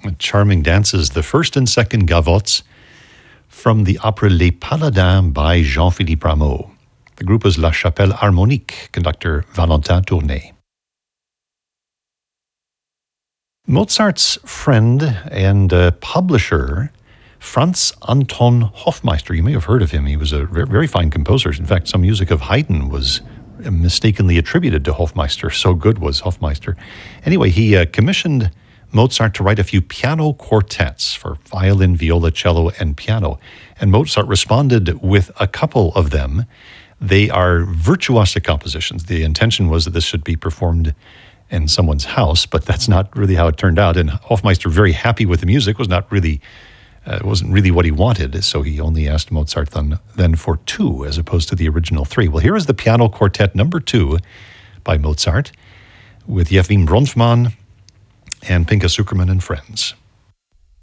Charming dances, the first and second gavottes from the opera Les Paladins by Jean-Philippe Rameau. The group was La Chapelle Harmonique, conductor Valentin Tournay. Mozart's friend and publisher, Franz Anton Hofmeister, you may have heard of him. He was a very fine composer. In fact, some music of Haydn was mistakenly attributed to Hofmeister. So good was Hofmeister. Anyway, he commissioned Mozart to write a few piano quartets for violin, viola, cello, and piano. And Mozart responded with a couple of them. They are virtuosic compositions. The intention was that this should be performed in someone's house, but that's not really how it turned out. And Hofmeister, very happy with the music, wasn't really what he wanted. So he only asked Mozart then for 2 as opposed to the original 3. Well, here is the piano quartet number 2 by Mozart with Yevgeny Bronfman and Pinka Zukerman and friends.